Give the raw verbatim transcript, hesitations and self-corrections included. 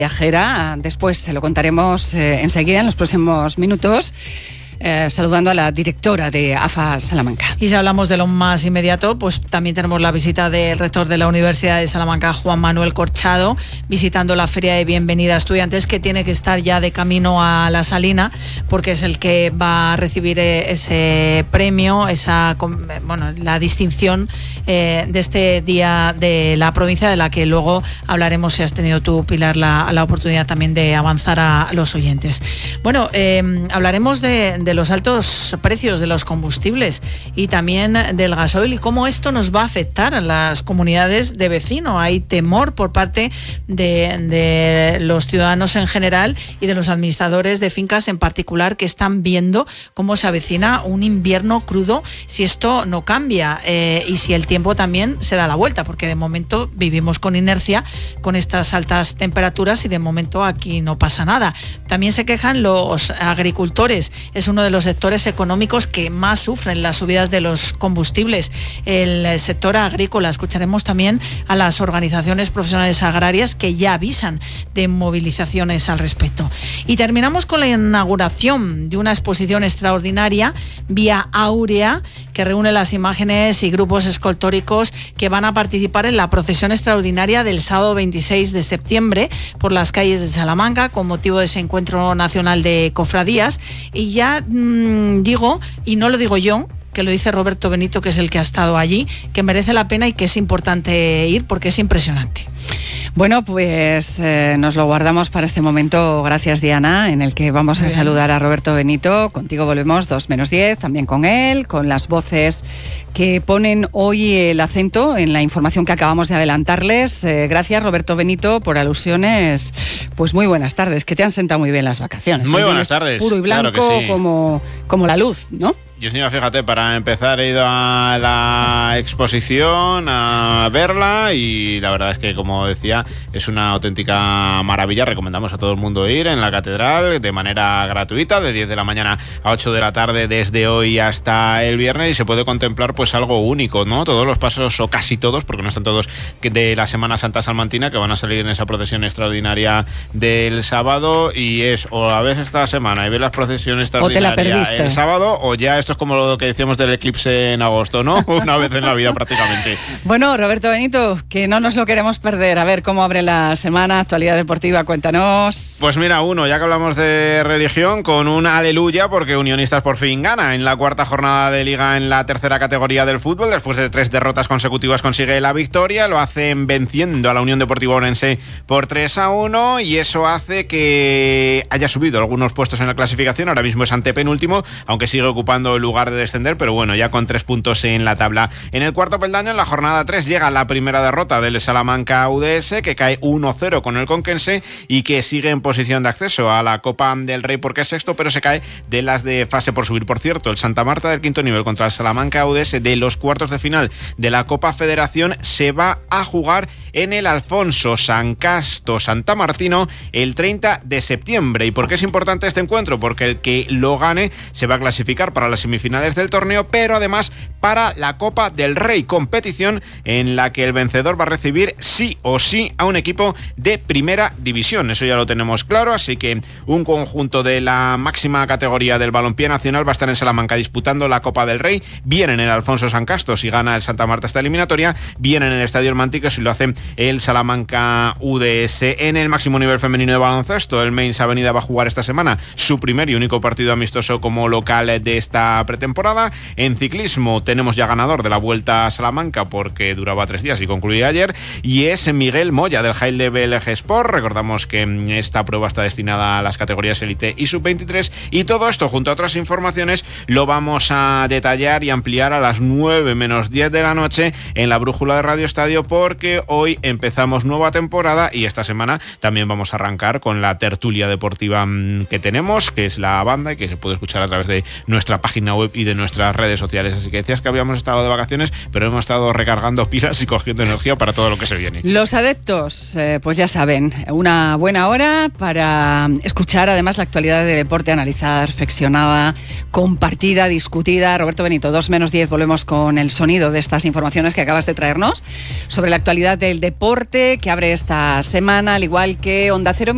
viajera. Después se lo contaremos eh, enseguida, en los próximos minutos. Eh, saludando a la directora de A F A Salamanca. Y si hablamos de lo más inmediato, pues también tenemos la visita del rector de la Universidad de Salamanca, Juan Manuel Corchado, visitando la Feria de Bienvenida a Estudiantes, que tiene que estar ya de camino a La Salina, porque es el que va a recibir ese premio, esa, bueno, la distinción eh, de este día de la provincia, de la que luego hablaremos, si has tenido tú, Pilar, la, la oportunidad también de avanzar a los oyentes. Bueno, eh, hablaremos de, de de los altos precios de los combustibles y también del gasoil y cómo esto nos va a afectar a las comunidades de vecinos. Hay temor por parte de, de los ciudadanos en general y de los administradores de fincas en particular, que están viendo cómo se avecina un invierno crudo si esto no cambia eh, y si el tiempo también se da la vuelta, porque de momento vivimos con inercia con estas altas temperaturas y de momento aquí no pasa nada. También se quejan los agricultores. Es uno de los sectores económicos que más sufren las subidas de los combustibles, el sector agrícola. Escucharemos también a las organizaciones profesionales agrarias que ya avisan de movilizaciones al respecto. Y terminamos con la inauguración de una exposición extraordinaria, Vía Áurea, que reúne las imágenes y grupos escultóricos que van a participar en la procesión extraordinaria del sábado veintiséis de septiembre por las calles de Salamanca con motivo de ese encuentro nacional de cofradías. Y ya mmm, digo, y no lo digo yo, que lo dice Roberto Benito, que es el que ha estado allí, que merece la pena y que es importante ir porque es impresionante. Bueno, pues eh, nos lo guardamos para este momento. Gracias, Diana, en el que vamos Muy a bien. saludar a Roberto Benito. Contigo volvemos dos menos diez, también con él, con las voces que ponen hoy el acento en la información que acabamos de adelantarles. Eh, gracias, Roberto Benito, por alusiones. Pues muy buenas tardes, que te han sentado muy bien las vacaciones. Muy buenas tardes. Puro y blanco, claro que sí. como, como la luz, ¿no? Yo encima, fíjate, para empezar he ido a la exposición a verla y la verdad es que, como decía, es una auténtica maravilla. Recomendamos a todo el mundo ir en la catedral de manera gratuita, de diez de la mañana a ocho de la tarde desde hoy hasta el viernes, y se puede contemplar pues algo único, ¿no? Todos los pasos, o casi todos, porque no están todos, de la Semana Santa Salmantina, que van a salir en esa procesión extraordinaria del sábado, y es o a veces esta semana y ver las procesiones extraordinarias el sábado, o ya esto es como lo que decíamos del eclipse en agosto, ¿no? Una vez en la vida prácticamente. Bueno, Roberto Benito, que no nos lo queremos perder. A ver cómo abre la semana, actualidad deportiva, cuéntanos. Pues mira, uno, ya que hablamos de religión, con un aleluya, porque Unionistas por fin gana en la cuarta jornada de Liga en la tercera categoría del fútbol. Después de tres derrotas consecutivas consigue la victoria, lo hacen venciendo a la Unión Deportiva Orense por tres a uno, y eso hace que haya subido algunos puestos en la clasificación. Ahora mismo es antepenúltimo, aunque sigue ocupando el lugar de descender, pero bueno, ya con tres puntos en la tabla. En el cuarto peldaño, en la jornada tres, llega la primera derrota del Salamanca U D S, que cae uno cero con el Conquense y que sigue en posición de acceso a la Copa del Rey porque es sexto, pero se cae de las de fase por subir. Por cierto, el Santa Marta del quinto nivel contra el Salamanca U D S de los cuartos de final de la Copa Federación se va a jugar en el Alfonso San Casto Santa Martino el treinta de septiembre. ¿Y por qué es importante este encuentro? Porque el que lo gane se va a clasificar para las semifinales del torneo, pero además para la Copa del Rey, competición en la que el vencedor va a recibir sí o sí a un equipo de primera división. Eso ya lo tenemos claro, así que un conjunto de la máxima categoría del balompié nacional va a estar en Salamanca disputando la Copa del Rey, bien en el Alfonso San Casto si gana el Santa Marta esta eliminatoria, bien en el Estadio El Mantico si lo hacen el Salamanca U D S. En el máximo nivel femenino de baloncesto, el Mainz Avenida va a jugar esta semana su primer y único partido amistoso como local de esta pretemporada. En ciclismo tenemos ya ganador de la Vuelta a Salamanca, porque duraba tres días y concluía ayer, y es Miguel Moya del High Level G-Sport. Recordamos que esta prueba está destinada a las categorías élite y sub veintitrés, y todo esto junto a otras informaciones lo vamos a detallar y ampliar a las nueve menos diez de la noche en la Brújula de Radio Estadio, porque hoy empezamos nueva temporada y esta semana también vamos a arrancar con la tertulia deportiva que tenemos, que es la banda y que se puede escuchar a través de nuestra página web y de nuestras redes sociales. Así que decías que habíamos estado de vacaciones, pero hemos estado recargando pilas y cogiendo energía para todo lo que se viene. Los adeptos, eh, pues ya saben, una buena hora para escuchar además la actualidad del deporte analizada, reflexionada, compartida, discutida. Roberto Benito, dos menos diez, volvemos con el sonido de estas informaciones que acabas de traernos sobre la actualidad del deporte que abre esta semana, al igual que Onda Cero.